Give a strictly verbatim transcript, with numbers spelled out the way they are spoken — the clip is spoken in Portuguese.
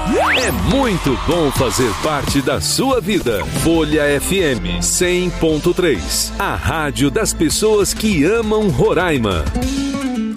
É muito bom fazer parte da sua vida. Folha F M cem ponto três, a rádio das pessoas que amam Roraima.